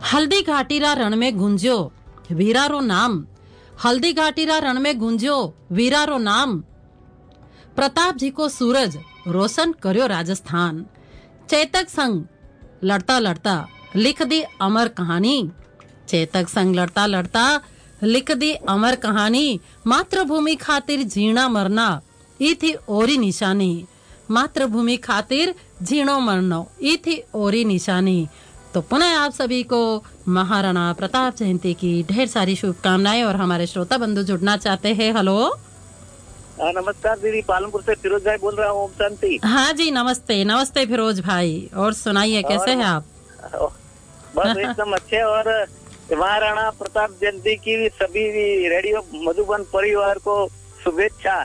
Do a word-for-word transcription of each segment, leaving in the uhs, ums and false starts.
हल्दी घाटीरा रण में गुंजो वीरारो नाम, हल्दी घाटीरा रण में गुंजो वीरारो नाम, प्रताप जी को सूरज रोशन कर्यो राजस्थान। चेतक संग लड़ता लड़ता लिख दी अमर कहानी, चेतक संग लड़ता लड़ता लिख दी अमर कहानी, मातृभूमि खातिर जीना मरना ई थी ओरी निशानी, मातृभूमि खातिर जीणो मरनो ई थी ओरी निशानी। तो पुनः आप सभी को महाराणा प्रताप जयंती की ढेर सारी शुभकामनाएं। और हमारे श्रोता बंधु जुड़ना चाहते हैं। हेलो, नमस्कार दीदी, पालनपुर से फिरोज भाई बोल रहा हूँ। ओम शांति। हाँ जी, नमस्ते नमस्ते फिरोज भाई। और सुनाइए, कैसे हैं आप? बस एकदम अच्छे। और महाराणा प्रताप जयंती की सभी रेडियो मधुबन परिवार को शुभेच्छा।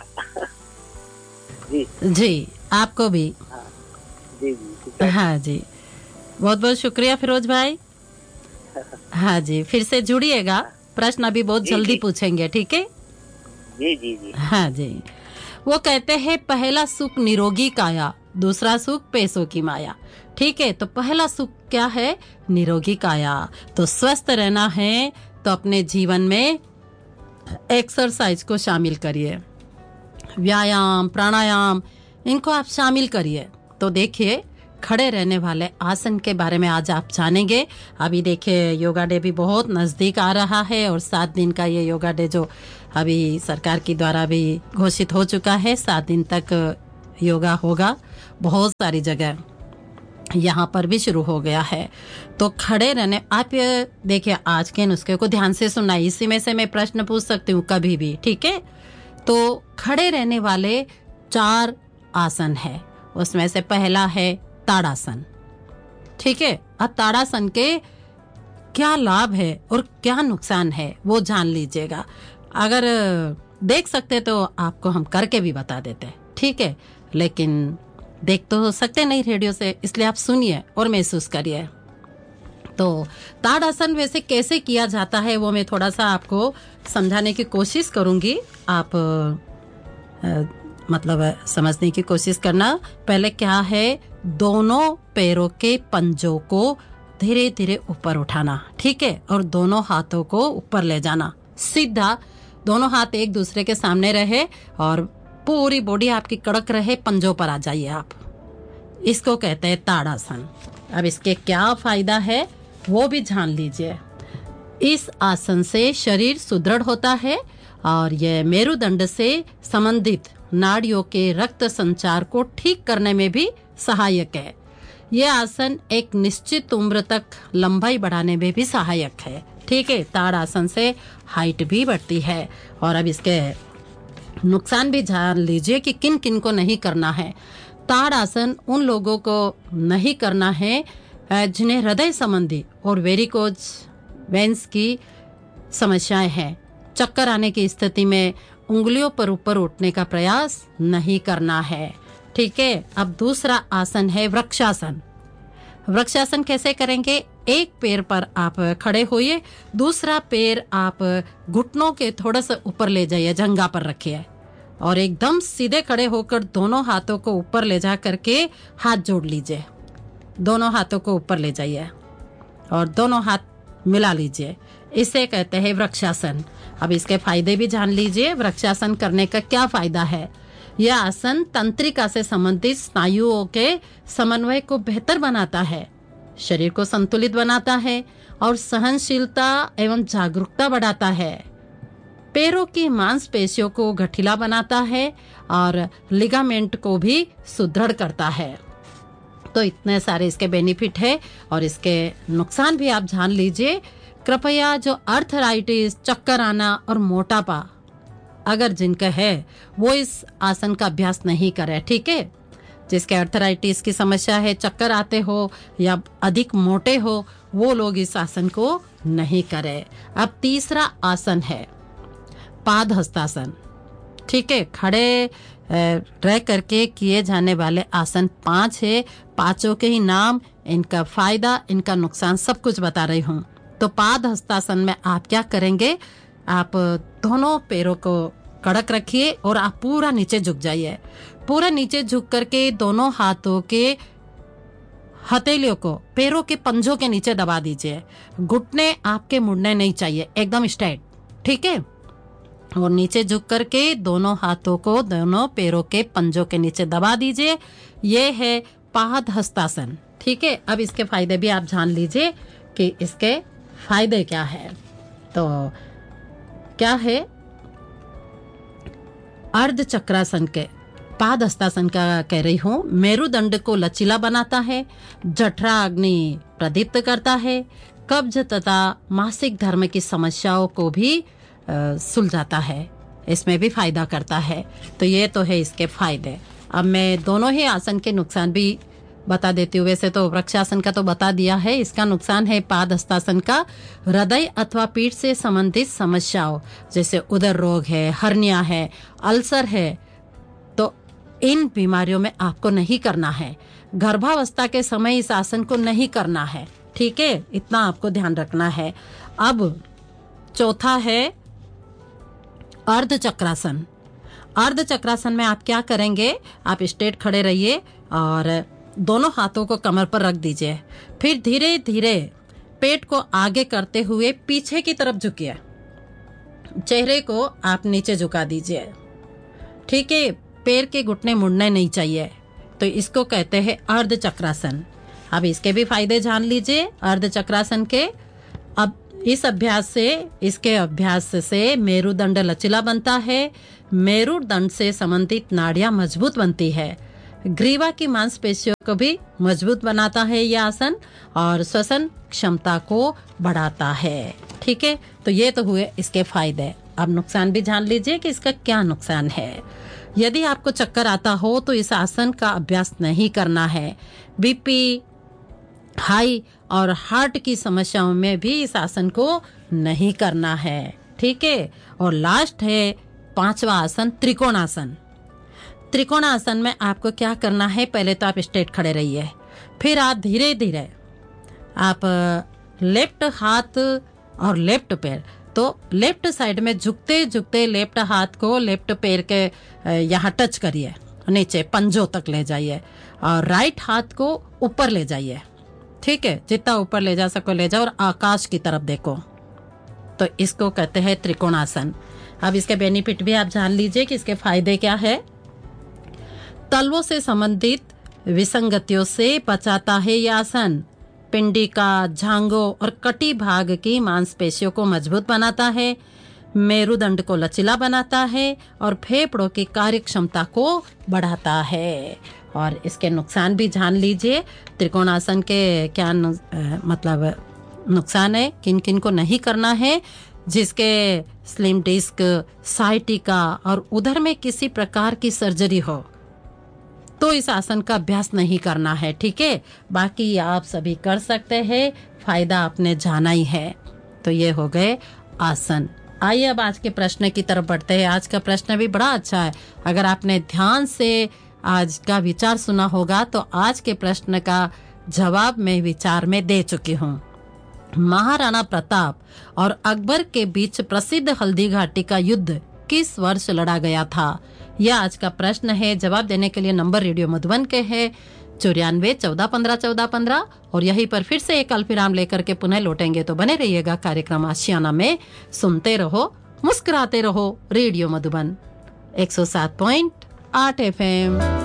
जी जी, आपको भी। हाँ जी जी हाँ जी, बहुत बहुत शुक्रिया फिरोज भाई। हाँ जी, फिर से जुड़िएगा, प्रश्न अभी बहुत जल्दी पूछेंगे, ठीक है? जी जी जी। हाँ जी। वो कहते हैं पहला सुख निरोगी काया, दूसरा सुख पैसों की माया। ठीक है, तो पहला सुख क्या है? निरोगी काया। तो स्वस्थ रहना है तो अपने जीवन में एक्सरसाइज को शामिल करिए, व्यायाम प्राणायाम इनको आप शामिल करिए। तो देखिए, खड़े रहने वाले आसन के बारे में आज आप जानेंगे। अभी देखिए, योगा डे भी बहुत नजदीक आ रहा है और सात दिन का ये योगा डे जो अभी सरकार की द्वारा भी घोषित हो चुका है, सात दिन तक योगा होगा बहुत सारी जगह, यहाँ पर भी शुरू हो गया है। तो खड़े रहने, आप देखिए आज के नुस्खे को ध्यान से सुनना, इसी में से मैं प्रश्न पूछ सकती हूँ कभी भी, ठीक है? तो खड़े रहने वाले चार आसन है, उसमें से पहला है ताड़ासन। ठीक है, अब ताड़ासन के क्या लाभ है और क्या नुकसान है वो जान लीजिएगा। अगर देख सकते तो आपको हम करके भी बता देते, ठीक है? लेकिन देख तो सकते नहीं रेडियो से, इसलिए आप सुनिए और महसूस करिए। तो ताड़ासन वैसे कैसे किया जाता है वो मैं थोड़ा सा आपको समझाने की कोशिश करूंगी। आप आ, मतलब समझने की कोशिश करना। पहले क्या है, दोनों पैरों के पंजों को धीरे धीरे ऊपर उठाना, ठीक है? और दोनों हाथों को ऊपर ले जाना, सीधा दोनों हाथ एक दूसरे के सामने रहे और पूरी बॉडी आपकी कड़क रहे, पंजों पर आ जाइए आप। इसको कहते हैं ताड़ासन। अब इसके क्या फायदा है वो भी जान लीजिए। इस आसन से शरीर सुदृढ़ होता है और यह मेरुदंड से संबंधित नाड़ियों के रक्त संचार को ठीक करने में भी सहायक है। यह आसन एक निश्चित उम्र तक लंबाई बढ़ाने में भी सहायक है, ठीक है? ताड़ासन से हाइट भी बढ़ती है। और अब इसके नुकसान भी जान लीजिए कि किन किन को नहीं करना है। ताड़ासन उन लोगों को नहीं करना है जिन्हें हृदय संबंधी और वेरिकोज वेन्स की समस्याएं हैं। चक्कर आने की स्थिति में उंगलियों पर ऊपर उठने का प्रयास नहीं करना है, ठीक है? अब दूसरा आसन है वृक्षासन। वृक्षासन कैसे करेंगे? एक पैर पर आप खड़े होइए, दूसरा पैर आप घुटनों के थोड़ा सा ऊपर ले जाइए, जंघा पर रखिए और एकदम सीधे खड़े होकर दोनों हाथों को ऊपर ले जा करके हाथ जोड़ लीजिए। दोनों हाथों को ऊपर ले जाइए और दोनों हाथ मिला लीजिए। इसे कहते हैं वृक्षासन। अब इसके फायदे भी जान लीजिए। वृक्षासन करने का क्या फायदा है? यह आसन तंत्रिका से संबंधित स्नायुओं के समन्वय को बेहतर बनाता है, शरीर को संतुलित बनाता है और सहनशीलता एवं जागरूकता बढ़ाता है। पैरों की मांसपेशियों को गठिला बनाता है और लिगामेंट को भी सुदृढ़ करता है। तो इतने सारे इसके बेनिफिट है और इसके नुकसान भी आप जान लीजिए। कृपया जो अर्थराइटिस, चक्कर आना और मोटापा अगर जिनका है वो इस आसन का अभ्यास नहीं करे, ठीक है? जिसके अर्थराइटिस की समस्या है, चक्कर आते हो या अधिक मोटे हो, वो लोग इस आसन को नहीं करें। अब तीसरा आसन है पाद हस्तासन, ठीक है? खड़े रह करके किए जाने वाले आसन पांच है। पांचों के ही नाम, इनका फायदा, इनका नुकसान सब कुछ बता रही हूँ। तो पाद हस्तासन में आप क्या करेंगे? आप दोनों पैरों को कड़क रखिए और आप पूरा नीचे झुक जाइए। पूरा नीचे झुक करके दोनों हाथों के हथेलियों को पैरों के पंजों के नीचे दबा दीजिए। घुटने आपके मुड़ने नहीं चाहिए, एकदम स्ट्रेट, ठीक है। और नीचे झुक करके दोनों हाथों को दोनों पैरों के पंजों के नीचे दबा दीजिए। ये है पाद हस्तासन, ठीक है। अब इसके फायदे भी आप जान लीजिए कि इसके फायदे क्या है। तो क्या है, अर्ध चक्रासन के पाद हस्तासन का कह रही हूँ। मेरुदंड को लचीला बनाता है, जठरा अग्नि प्रदीप्त करता है, कब्ज तथा मासिक धर्म की समस्याओं को भी सुलझाता है, इसमें भी फायदा करता है। तो ये तो है इसके फायदे। अब मैं दोनों ही आसन के नुकसान भी बता देती हूँ। वैसे तो वृक्षासन का तो बता दिया है। इसका नुकसान है पाद हस्तासन का, हृदय अथवा पीठ से संबंधित समस्याओं जैसे उदर रोग है, हर्निया है, अल्सर है, तो इन बीमारियों में आपको नहीं करना है। गर्भावस्था के समय इस आसन को नहीं करना है, ठीक है, इतना आपको ध्यान रखना है। अब चौथा है अर्ध चक्रासन। अर्ध चक्रासन में आप क्या करेंगे, आप स्ट्रेट खड़े रहिए और दोनों हाथों को कमर पर रख दीजिए। फिर धीरे धीरे पेट को आगे करते हुए पीछे की तरफ झुकिए। चेहरे को आप नीचे झुका दीजिए, ठीक है। पैर के घुटने मुड़ने नहीं चाहिए, तो इसको कहते हैं अर्ध चक्रासन। अब इसके भी फायदे जान लीजिए अर्ध चक्रासन के। अब इस अभ्यास से इसके अभ्यास से मेरुदंड लचीला बनता है, मेरुदंड से संबंधित नाड़ियां मजबूत बनती है, ग्रीवा की मांसपेशियों को भी मजबूत बनाता है यह आसन, और श्वसन क्षमता को बढ़ाता है, ठीक है। तो ये तो हुए इसके फायदे। अब नुकसान भी जान लीजिए कि इसका क्या नुकसान है। यदि आपको चक्कर आता हो तो इस आसन का अभ्यास नहीं करना है। बीपी हाई और हार्ट की समस्याओं में भी इस आसन को नहीं करना है, ठीक है। और लास्ट है पांचवा आसन त्रिकोणासन। त्रिकोणासन में आपको क्या करना है, पहले तो आप स्ट्रेट खड़े रहिए, फिर आप धीरे धीरे आप लेफ्ट हाथ और लेफ्ट पैर, तो लेफ्ट साइड में झुकते झुकते लेफ्ट हाथ को लेफ्ट पैर के यहाँ टच करिए, नीचे पंजों तक ले जाइए, और राइट हाथ को ऊपर ले जाइए, ठीक है। जितना ऊपर ले जा सको ले जाओ और आकाश की तरफ देखो। तो इसको कहते हैं त्रिकोणासन। अब इसके बेनिफिट भी आप जान लीजिए कि इसके फायदे क्या है। तलवों से संबंधित विसंगतियों से बचाता है यह आसन। पिंडिका, झांगों और कटी भाग की मांसपेशियों को मजबूत बनाता है, मेरुदंड को लचीला बनाता है और फेफड़ों की कार्य क्षमता को बढ़ाता है। और इसके नुकसान भी जान लीजिए। त्रिकोणासन के क्या नु, आ, मतलब नुकसान है, किन किन को नहीं करना है। जिसके स्लिम डिस्क, साइटिका और उधर में किसी प्रकार की सर्जरी हो तो इस आसन का अभ्यास नहीं करना है, ठीक है। बाकी आप सभी कर सकते हैं, फायदा आपने जाना ही है। तो ये हो गए आसन। आइए अब आज के प्रश्न की तरफ बढ़ते हैं। आज का प्रश्न भी बड़ा अच्छा है। अगर आपने ध्यान से आज का विचार सुना होगा तो आज के प्रश्न का जवाब मैं विचार में दे चुकी हूँ। महाराणा प्रताप और अकबर के बीच प्रसिद्ध हल्दी घाटी का युद्ध किस वर्ष लड़ा गया था? यह आज का प्रश्न है। जवाब देने के लिए नंबर रेडियो मधुबन के है चौरानवे चौदह पंद्रह चौदह पंद्रह, और यहीं पर फिर से एक अल्पविराम लेकर के पुनः लौटेंगे। तो बने रहिएगा कार्यक्रम आशियाना में। सुनते रहो, मुस्कुराते रहो। रेडियो मधुबन एक सौ सात पॉइंट आठ एफ एम।